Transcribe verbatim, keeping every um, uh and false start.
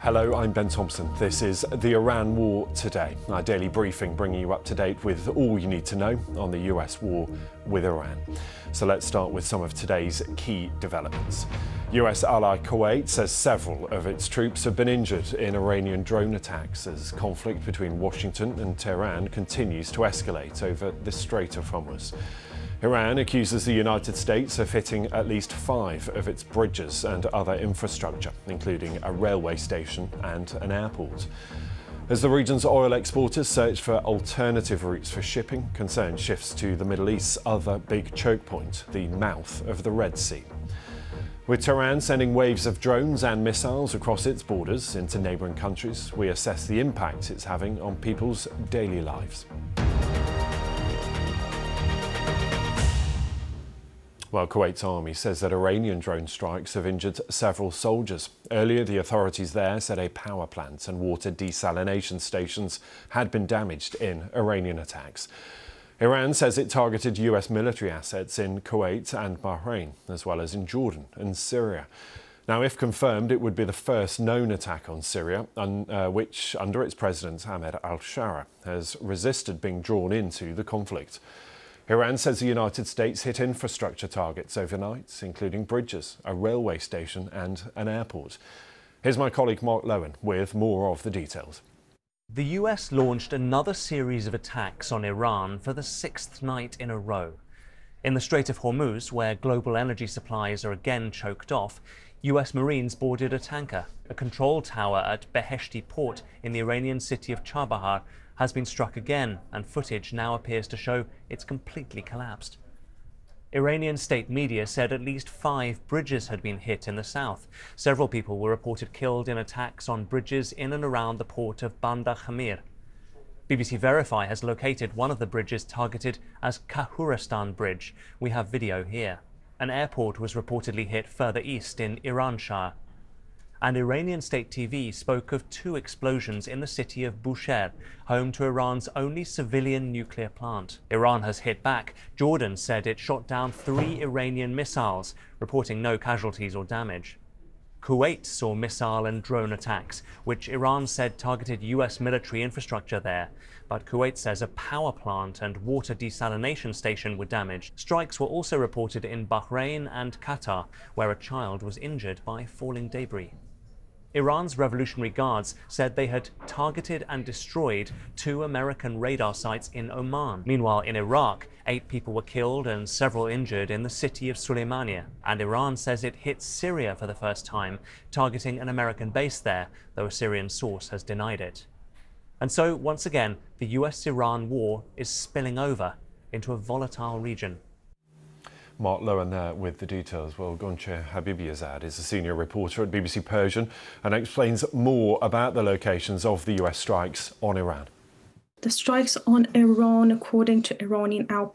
Hello, I'm Ben Thompson. This is the Iran War Today, our daily briefing bringing you up to date with all you need to know on the U S war with Iran. So let's start with some of today's key developments. U S ally Kuwait says several of its troops have been injured in Iranian drone attacks as conflict between Washington and Tehran continues to escalate over the Strait of Hormuz. Iran accuses the United States of hitting at least five of its bridges and other infrastructure, including a railway station and an airport. As the region's oil exporters search for alternative routes for shipping, concern shifts to the Middle East's other big choke point, the mouth of the Red Sea. With Tehran sending waves of drones and missiles across its borders into neighbouring countries, we assess the impact it's having on people's daily lives. Well, Kuwait's army says that Iranian drone strikes have injured several soldiers. Earlier, the authorities there said a power plant and water desalination stations had been damaged in Iranian attacks. Iran says it targeted U S military assets in Kuwait and Bahrain, as well as in Jordan and Syria. Now, if confirmed, it would be the first known attack on Syria, un, uh, which, under its president, Ahmed al-Shara, has resisted being drawn into the conflict. Iran says the United States hit infrastructure targets overnight, including bridges, a railway station and an airport. Here's my colleague Mark Lowen with more of the details. The U S launched another series of attacks on Iran for the sixth night in a row. In the Strait of Hormuz, where global energy supplies are again choked off, U S Marines boarded a tanker. A control tower at Beheshti port in the Iranian city of Chabahar has been struck again, and footage now appears to show it's completely collapsed. Iranian state media said at least five bridges had been hit in the south. Several people were reported killed in attacks on bridges in and around the port of Bandar Khamir. B B C Verify has located one of the bridges targeted as Kahuristan Bridge. We have video here. An airport was reportedly hit further east in Iranshahr. And Iranian state T V spoke of two explosions in the city of Bushehr, home to Iran's only civilian nuclear plant. Iran has hit back. Jordan said it shot down three Iranian missiles, reporting no casualties or damage. Kuwait saw missile and drone attacks, which Iran said targeted U S military infrastructure there. But Kuwait says a power plant and water desalination station were damaged. Strikes were also reported in Bahrain and Qatar, where a child was injured by falling debris. Iran's Revolutionary Guards said they had targeted and destroyed two American radar sites in Oman. Meanwhile, in Iraq, eight people were killed and several injured in the city of Sulaymaniyah. And Iran says it hit Syria for the first time, targeting an American base there, though a Syrian source has denied it. And so, once again, the U S Iran war is spilling over into a volatile region. Mark Lowen there with the details. Well, Gonche Habibiyazad is a senior reporter at B B C Persian and explains more about the locations of the U S strikes on Iran. The strikes on Iran, according to Iranian outposts,